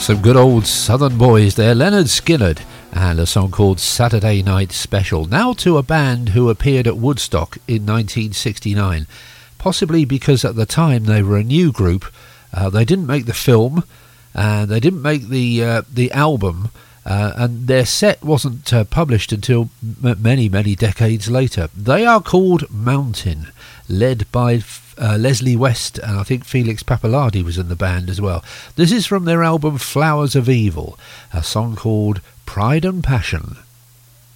Some good old southern boys there, Leonard Skinner, and a song called Saturday Night Special. Now to a band who appeared at Woodstock in 1969, possibly because at the time they were a new group. They didn't make the film, and they didn't make the album, and their set wasn't published until many decades later. They are called Mountain, led by Leslie West, and I think Felix Pappalardi was in the band as well. This is from their album Flowers of Evil, a song called Pride and Passion.